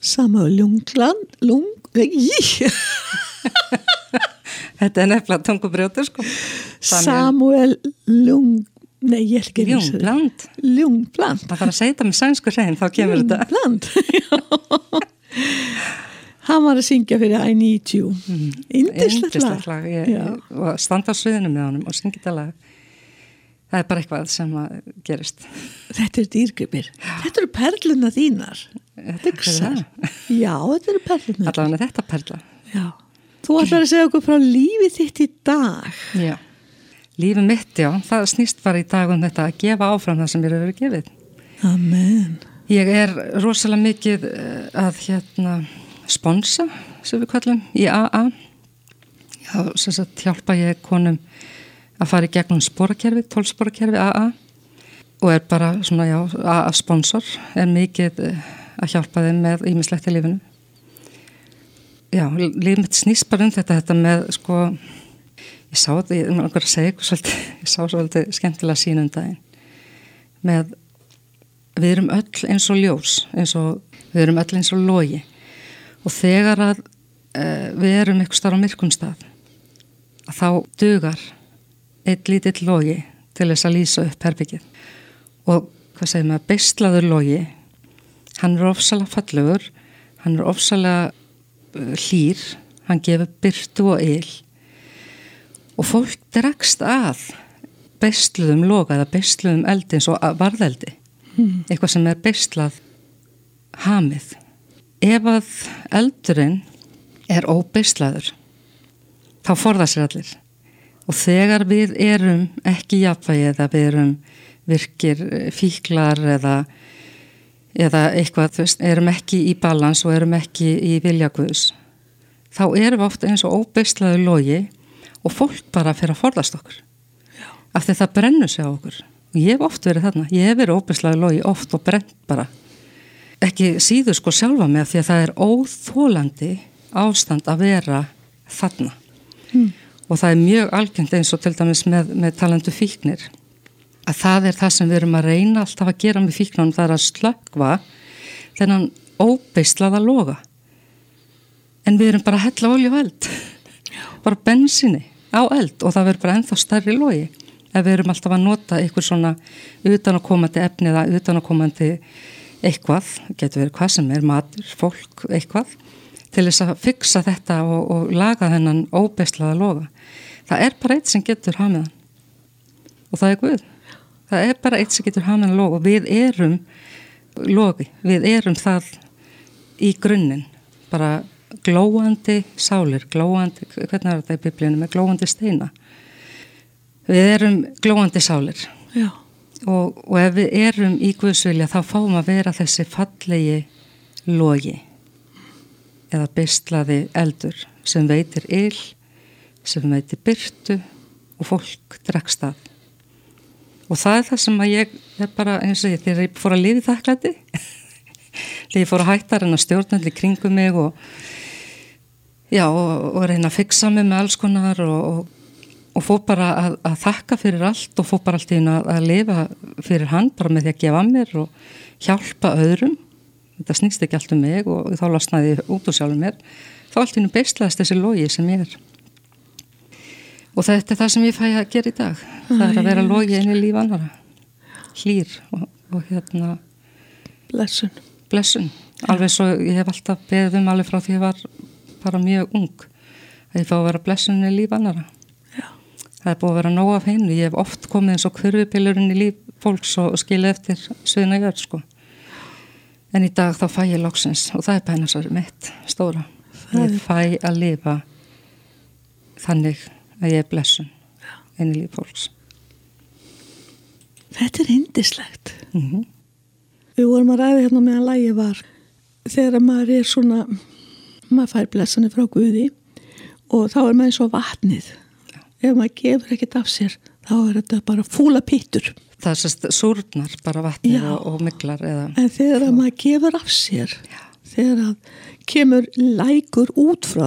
Samuel Þetta nefnilega tungubrjótur sko. Samuel Ljungbland. Ljungbland. Það þarf að segja þetta með sænsku hrein, þá kemur þetta. Ljungbland. Hann var að syngja fyrir I Need You. Yndislegt lag. Og standa á sviðinu með honum og syngja þetta lag. Það er bara eitthvað sem gerist. Þetta dýrgripir. Þetta eru perluna þínar. Þetta Já, þetta eru perluna. Allavega þetta perla. Já. Þú ætlar að segja okkur frá lífið þitt í dag. Já. Lífið mitt, já. Það snýst bara í dag þetta að gefa áfram það sem mér hefur verið gefið. Amen. Ég rosalega mikið að sponsa, sem við kallum, í AA. Já, sem sagt hjálpa ég konum að fara í gegnum sporakerfi, 12 sporakerfi AA og bara svona, já, AA sponsor mikið að hjálpa þeim með ýmislegt í lífinu. Já, lífið mitt snýst bara þetta með, sko, ég sá þetta, ég má okkur að segja eitthvað svolítið, ég sá svolítið skemmtilega sínum daginn með, við erum öll eins og ljós, við erum öll eins og logi og þegar að við erum eitthvað starf á myrkum stað, að þá dugar eitt lítill logi til þess að lýsa upp herbyggið og hvað segir maður, beislaður logi, hann ofsalega fallegur, hann ofsalega hlýr, hann gefur birtu og yl og fólk dregst að beisluðum loga eða beisluðum eldi eins og varðeldi, eitthvað sem beislað hamið. Ef að eldurinn óbeislaður, þá forða sér allir. Og þegar við erum ekki jafnvægi eða við erum virkir fíklar eða eitthvað, erum ekki í balans og erum ekki í vilja Guðs, þá erum við oft eins og óbeislaður logi og fólk bara fyrir að forðast okkur. Já. Af því það brennur sig á okkur. Og ég hef oft verið þarna. Ég hef verið óbeislaður logi oft og brennt bara. Ekki síður sko sjálfa mig af því að það óþolandi ástand að vera þarna. Og það mjög algengt eins og til dæmis með talandu fíknir að það það sem við erum að reyna alltaf að gera með fíknunum, það að slökkva þennan óbeislaða loga en við erum bara að hella olíu á eld bara bensíni á eld og það verður bara ennþá stærri logi ef við erum alltaf að nota eitthvað svona utanakomandi efni eða utanakomandi eitthvað, getur verið hvað sem matur, fólk, eitthvað til þess að fixa þetta og laga þennan óbeislaða loga. Það bara eitt sem getur hamiðan og það Guð. Það bara eitt sem getur hamiðan loga og við erum logi, við erum það í grunninn, bara glóandi sálir, glóandi, hvernig þetta í Biblíunum, með glóandi steina. Við erum glóandi sálir. Já. Og ef við erum í Guðsvilja þá fáum að vera þessi fallegi logi eða beislaði eldur sem veitir yl, sem veitir birtu og fólk dregst að. Og það það sem að ég bara, eins og þegar ég fór að lifa í þakklæti, þegar ég fór að hætta að reyna stjórnandi kringum mig og reyna að fixa mig með alls konar og fór bara að þakka fyrir allt og fór bara allt í að lifa fyrir hann bara með því að gefa mér og hjálpa öðrum. Þetta snýst ekki allt mig og þá losnaði ég út úr sjálfum mér. Þá allt í beislaðist þessi logi sem ég Og þetta það sem ég fæ að gera í dag. Það að vera logi inn í líf annara. Hlýr og blessun. Alveg svo ég hef alltaf beðið alveg frá því ég var bara mjög ung. Að ég fá að vera blessun í líf annara. Já. Það búið að vera nóg af henni. Ég hef oft komið eins og hvirfibylurinn í líf fólks og skilið eftir sviðna jörð, sko. En í dag þá fæ ég loksins og það bænasvarið mitt, stóra. Ég fæ að lifa þannig að ég blessun inn í líf fólks. Þetta yndislegt. Við vorum að ræða hérna meðan lagið var þegar maður svona, maður fær blessanir frá Guði og þá maður eins og vatnið. Já. Ef maður gefur ekkert af sér þá þetta bara fúla pittur. Það sérst súrnar bara vatnið og myglar eða. En þegar maður gefur af sér, þegar að kemur lækur út frá